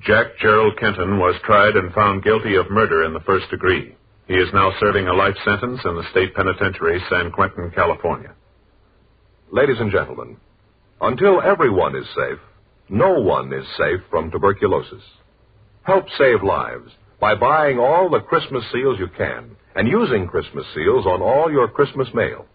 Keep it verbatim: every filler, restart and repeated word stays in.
Jack Gerald Kenton was tried and found guilty of murder in the first degree. He is now serving a life sentence in the state penitentiary, San Quentin, California. Ladies and gentlemen, until everyone is safe, no one is safe from tuberculosis. Help save lives by buying all the Christmas seals you can and using Christmas seals on all your Christmas mail.